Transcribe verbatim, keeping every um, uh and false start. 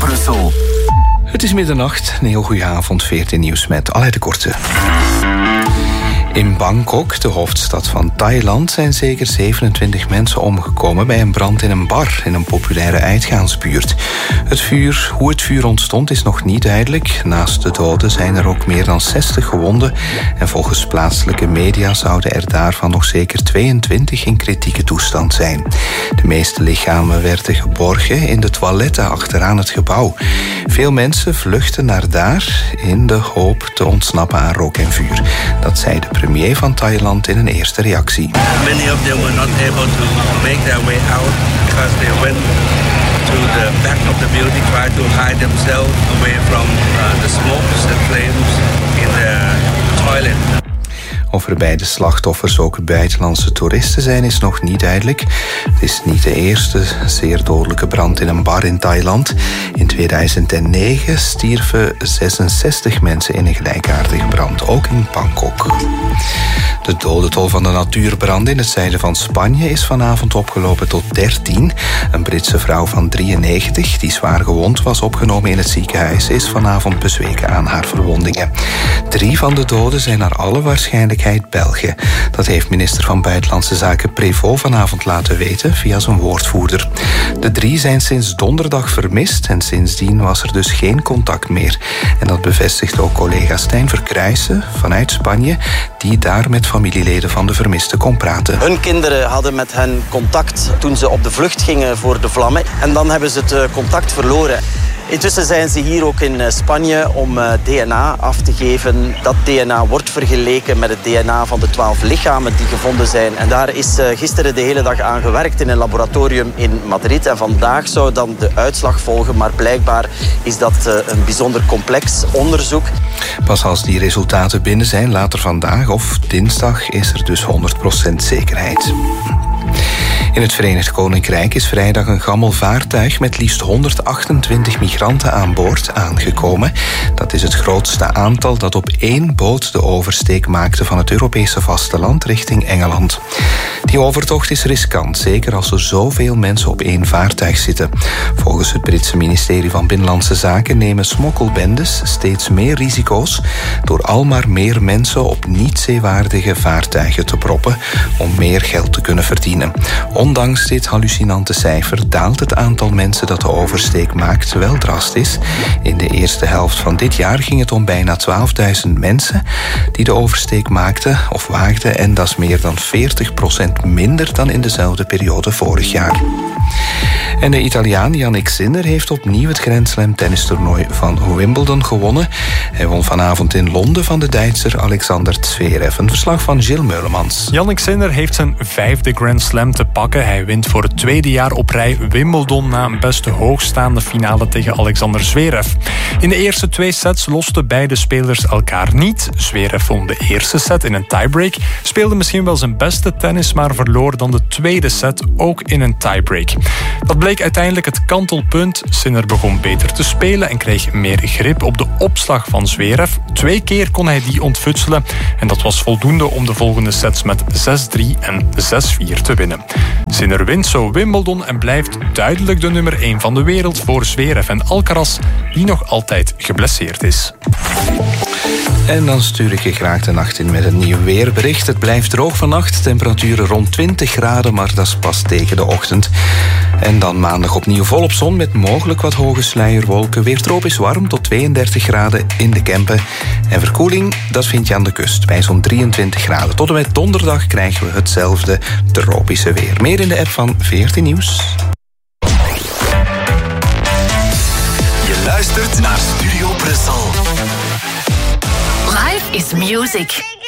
Brussel. Het is middernacht, een heel goede avond, veertien nieuws met Alain de Korte. In Bangkok, de hoofdstad van Thailand, zijn zeker zevenentwintig mensen omgekomen bij een brand in een bar in een populaire uitgaansbuurt. Het vuur, hoe het vuur ontstond is nog niet duidelijk. Naast de doden zijn er ook meer dan zestig gewonden en volgens plaatselijke media zouden er daarvan nog zeker tweeëntwintig in kritieke toestand zijn. De meeste lichamen werden geborgen in de toiletten achteraan het gebouw. Veel mensen vluchten naar daar in de hoop te ontsnappen aan rook en vuur. Dat zei de premier van Thailand in een eerste reactie. Many of them were not able to make their way out because they went to the back of the building, tried to hide themselves away from uh, the smokes and flames in the toilet. Of er bij de slachtoffers ook buitenlandse toeristen zijn, is nog niet duidelijk. Het is niet de eerste zeer dodelijke brand in een bar in Thailand. In tweeduizend negen stierven zesenzestig mensen in een gelijkaardige brand, ook in Bangkok. De dodentol van de natuurbranden in het zuiden van Spanje is vanavond opgelopen tot dertien. Een Britse vrouw van drieënnegentig, die zwaar gewond was opgenomen in het ziekenhuis, is vanavond bezweken aan haar verwondingen. Drie van de doden zijn naar alle waarschijnlijkheid Belgen. Dat heeft minister van Buitenlandse Zaken Prévost vanavond laten weten via zijn woordvoerder. De drie zijn sinds donderdag vermist en sindsdien was er dus geen contact meer. En dat bevestigt ook collega Stijn Verkruijsen vanuit Spanje, die daar met familieleden van de vermisten kon praten. Hun kinderen hadden met hen contact toen ze op de vlucht gingen voor de vlammen. En dan hebben ze het contact verloren. Intussen zijn ze hier ook in Spanje om D N A af te geven. Dat D N A wordt vergeleken met het D N A van de twaalf lichamen die gevonden zijn. En daar is gisteren de hele dag aan gewerkt in een laboratorium in Madrid. En vandaag zou dan de uitslag volgen. Maar blijkbaar is dat een bijzonder complex onderzoek. Pas als die resultaten binnen zijn, later vandaag of dinsdag, is er dus honderd procent zekerheid. In het Verenigd Koninkrijk is vrijdag een gammel vaartuig met liefst honderdachtentwintig migranten aan boord aangekomen. Dat is het grootste aantal dat op één boot de oversteek maakte van het Europese vasteland richting Engeland. Die overtocht is riskant, zeker als er zoveel mensen op één vaartuig zitten. Volgens het Britse ministerie van Binnenlandse Zaken nemen smokkelbendes steeds meer risico's door al maar meer mensen op niet-zeewaardige vaartuigen te proppen om meer geld te kunnen verdienen. Ondanks dit hallucinante cijfer daalt het aantal mensen dat de oversteek maakt wel drastisch. In de eerste helft van dit jaar ging het om bijna twaalfduizend mensen die de oversteek maakten of waagden en dat is meer dan veertig procent minder dan in dezelfde periode vorig jaar. En de Italiaan Jannik Sinner heeft opnieuw het Grand Slam tennistoernooi van Wimbledon gewonnen. Hij won vanavond in Londen van de Duitser Alexander Zverev. Een verslag van Gilles Meulemans. Jannik Sinner heeft zijn vijfde Grand Slam te pakken. Hij wint voor het tweede jaar op rij Wimbledon na een best hoogstaande finale tegen Alexander Zverev. In de eerste twee sets losten beide spelers elkaar niet. Zverev won de eerste set in een tiebreak, speelde misschien wel zijn beste tennis, maar verloor dan de tweede set ook in een tiebreak. Dat bleek uiteindelijk het kantelpunt. Sinner begon beter te spelen en kreeg meer grip op de opslag van Zverev. Twee keer kon hij die ontfutselen en dat was voldoende om de volgende sets met zes drie en zes vier te winnen. Sinner wint zo Wimbledon en blijft duidelijk de nummer één van de wereld voor Zverev en Alcaraz, die nog altijd geblesseerd is. En dan stuur ik je graag de nacht in met een nieuw weerbericht. Het blijft droog vannacht, temperaturen rond twintig graden, maar dat is pas tegen de ochtend. En dan maandag opnieuw volop zon met mogelijk wat hoge sluierwolken. Weer tropisch warm tot tweeëndertig graden in de Kempen. En verkoeling, dat vind je aan de kust bij zo'n drieëntwintig graden. Tot en met donderdag krijgen we hetzelfde tropische weer. Meer in de app van veertien Nieuws. Je luistert naar Studio Brussel. Life is music.